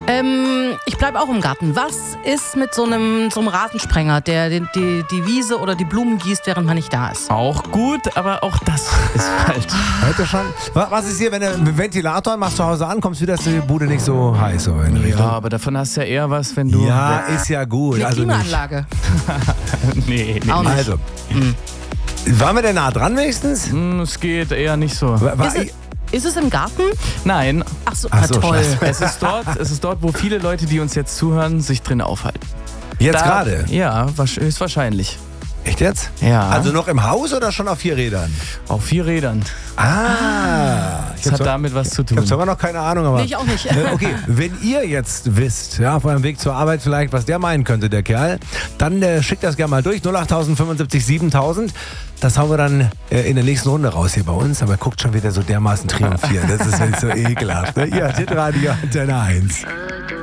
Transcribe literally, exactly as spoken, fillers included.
Ähm, ich bleibe auch im Garten. Was ist mit so einem, so einem Rasensprenger, der die, die, die Wiese oder die Blumen gießt, während man nicht da ist? Auch gut, aber auch das ist falsch. Heute schon. Wa- Was ist hier, wenn du einen Ventilator machst zu Hause an, kommst wieder, ist die Bude nicht so heiß so in Ja, Richtung. aber davon hast du ja eher was, wenn du... Ja, ist ja gut. Eine Also nicht. Klimaanlage. nee, nee. Auch nicht. Also, waren wir denn nah dran wenigstens? Hm, Es geht eher nicht so. Wa- wa- Ist es, ist es im Garten? Nein, Ach so, Ach ah, so, toll. scheiße. es ist dort, es ist dort, wo viele Leute, die uns jetzt zuhören, sich drin aufhalten. Jetzt Da- gerade? Ja, wahrsch- höchstwahrscheinlich. Echt jetzt? Ja. Also noch im Haus oder schon auf vier Rädern? Auf vier Rädern. Ah. Ich Das hab hat zwar- damit was zu ich tun. habe zwar noch keine Ahnung, aber... Nee, ich auch nicht. Äh, Okay, wenn ihr jetzt wisst, ja, auf eurem Weg zur Arbeit vielleicht, was der meinen könnte, der Kerl, dann äh, schickt das gerne mal durch. null acht fünfundsiebzig siebentausend. Das hauen wir dann äh, in der nächsten Runde raus hier bei uns. Aber guckt schon wieder so dermaßen triumphieren. Das ist wirklich so ekelhaft. Ne? Ihr hört Radio Antenne eins.